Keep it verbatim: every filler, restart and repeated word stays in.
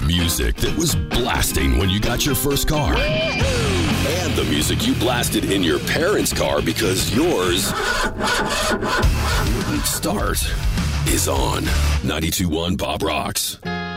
music that was blasting when you got your first car. And the music you blasted in your parents' car because yours wouldn't start is on ninety-two point one Pop Rocks.